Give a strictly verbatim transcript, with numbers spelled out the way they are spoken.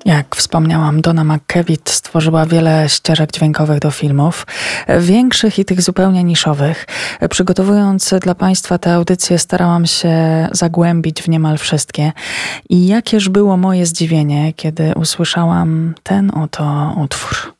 Jak wspomniałam, Donna McKevitt stworzyła wiele ścieżek dźwiękowych do filmów, większych i tych zupełnie niszowych. Przygotowując dla Państwa tę audycję, starałam się zagłębić w niemal wszystkie. I jakież było moje zdziwienie, kiedy usłyszałam ten oto utwór.